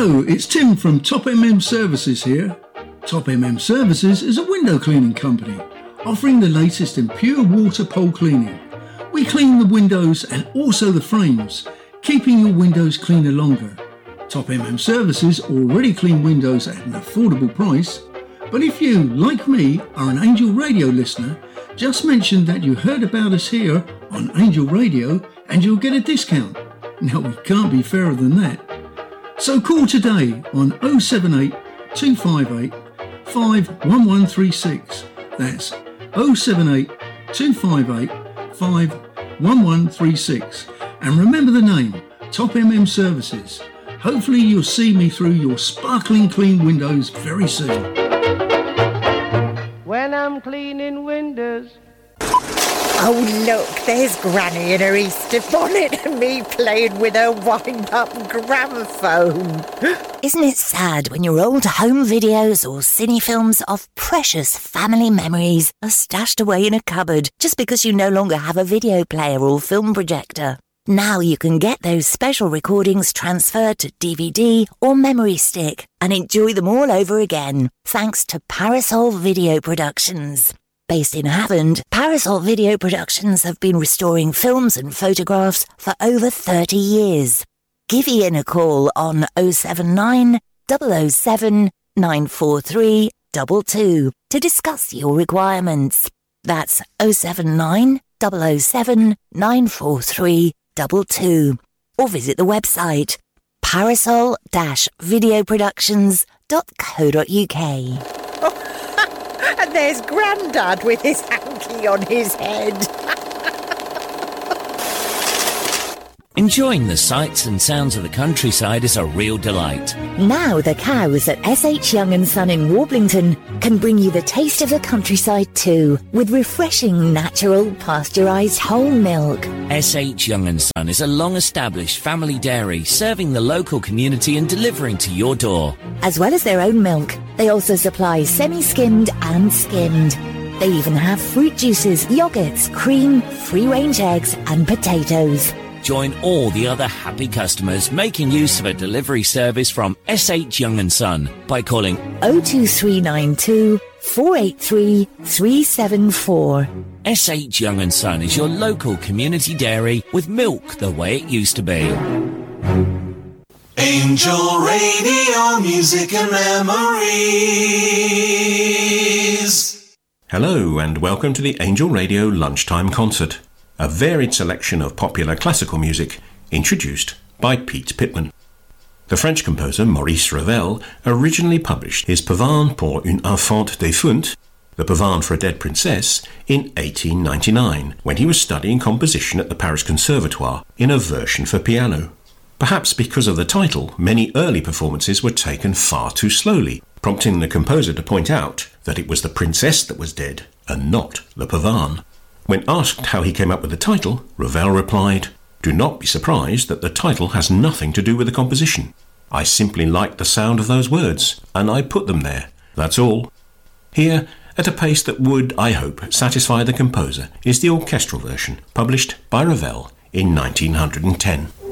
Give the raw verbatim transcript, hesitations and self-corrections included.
Hello, it's Tim from Top M M Services here. Top M M Services is a window cleaning company offering the latest in pure water pole cleaning. We clean the windows and also the frames, keeping your windows cleaner longer. Top M M Services already clean windows at an affordable price, but if you, like me, are an Angel Radio listener, just mention that you heard about us here on Angel Radio and you'll get a discount. Now we can't be fairer than that. So call today on oh seven eight, two five eight, five one one three six. That's oh seven eight, two five eight, five one one three six. And remember the name, Top M M Services. Hopefully you'll see me through your sparkling clean windows very soon. When I'm cleaning windows. Oh, look, there's Granny in her Easter bonnet and me playing with her wind-up gramophone. Isn't it sad when your old home videos or cine films of precious family memories are stashed away in a cupboard just because you no longer have a video player or film projector? Now you can get those special recordings transferred to D V D or memory stick and enjoy them all over again, thanks to Parasol Video Productions. Based in Havant, Parasol Video Productions have been restoring films and photographs for over thirty years. Give Ian a call on oh seven nine, double oh seven, nine four three two two to discuss your requirements. That's oh seven nine, double oh seven, nine four three two two. Or visit the website parasol dash video productions dot co dot uk. And there's Grandad with his hanky on his head. Enjoying the sights and sounds of the countryside is a real delight. Now the cows at S H Young and Son in Warblington can bring you the taste of the countryside too, with refreshing, natural, pasteurised whole milk. S H Young and Son is a long-established family dairy serving the local community and delivering to your door. As well as their own milk, they also supply semi-skimmed and skimmed. They even have fruit juices, yoghurts, cream, free-range eggs and potatoes. Join all the other happy customers making use of a delivery service from S H Young and Son by calling oh two three nine two, four eight three, three seven four. S H Young and Son is your local community dairy with milk the way it used to be. Angel Radio, music and memories. Hello and welcome to the Angel Radio Lunchtime Concert, a varied selection of popular classical music introduced by Pete Pitman. The French composer Maurice Ravel originally published his Pavane pour une enfant défunte, the Pavane for a Dead Princess, in eighteen ninety-nine, when he was studying composition at the Paris Conservatoire in a version for piano. Perhaps because of the title, many early performances were taken far too slowly, prompting the composer to point out that it was the princess that was dead and not the Pavane. When asked how he came up with the title, Ravel replied, "Do not be surprised that the title has nothing to do with the composition. I simply liked the sound of those words, and I put them there. That's all." Here, at a pace that would, I hope, satisfy the composer, is the orchestral version, published by Ravel in nineteen ten.